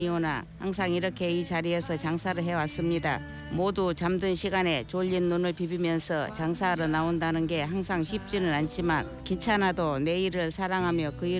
이오나 항상 이렇게 이 자리에서 장사를 해왔습니다. 모두 잠든 시간에 졸린 눈을 비비면서 장사하러 나온다는 게 항상 쉽지는 않지만 귀찮아도 내일을 사랑하며 그